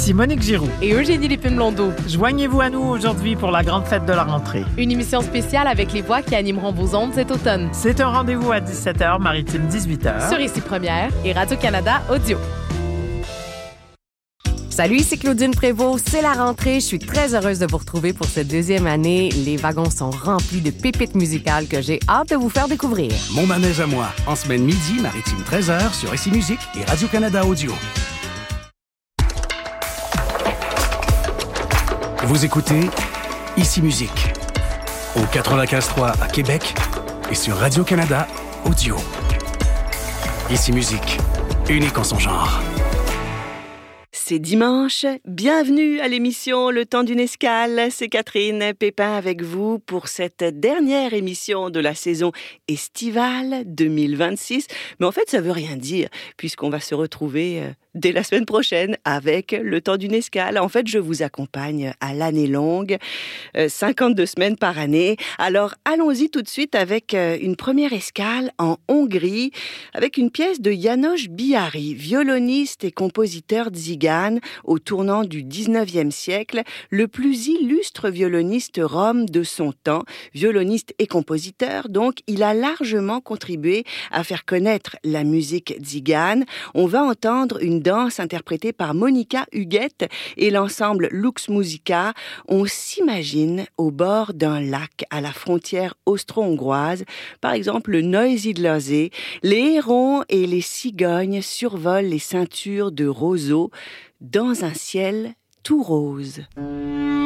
Ici Monique Giroux. Et Eugénie Lépine-Blondeau. Joignez-vous à nous aujourd'hui pour la grande fête de la rentrée. Une émission spéciale avec les voix qui animeront vos ondes cet automne. C'est un rendez-vous à 17h, maritime 18h. Sur Ici Première et Radio-Canada Audio. Salut, ici Claudine Prévost. C'est la rentrée. Je suis très heureuse de vous retrouver pour cette deuxième année. Les wagons sont remplis de pépites musicales que j'ai hâte de vous faire découvrir. Mon manège à moi, en semaine midi, maritime 13h, sur Ici Musique et Radio-Canada Audio. Vous écoutez Ici Musique, au 95.3 à Québec et sur Radio-Canada Audio. Ici Musique, unique en son genre. C'est dimanche, bienvenue à l'émission Le Temps d'une escale. C'est Catherine Pépin avec vous pour cette dernière émission de la saison estivale 2026. Mais en fait, ça veut rien dire puisqu'on va se retrouver dès la semaine prochaine avec Le Temps d'une escale. En fait, je vous accompagne à l'année longue, 52 semaines par année. Alors, allons-y tout de suite avec une première escale en Hongrie avec une pièce de János Bihari, violoniste et compositeur tzigane au tournant du 19e siècle, le plus illustre violoniste rom de son temps, violoniste et compositeur. Donc, il a largement contribué à faire connaître la musique tzigane. On va entendre une danse interprétée par Monika Huguette et l'ensemble Lux Musica. On s'imagine au bord d'un lac à la frontière austro-hongroise, par exemple le Neusiedlersee. Les hérons et les cigognes survolent les ceintures de roseaux dans un ciel tout rose.